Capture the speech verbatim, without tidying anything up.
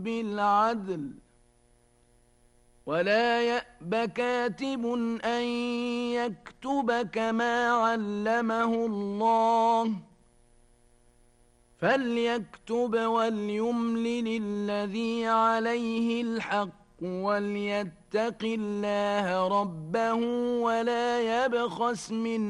بالعدل ولا يأب كاتب أن يكتب كما علمه الله فليكتب وليملل الذي عليه الحق وليتق الله ربه ولا يبخس منه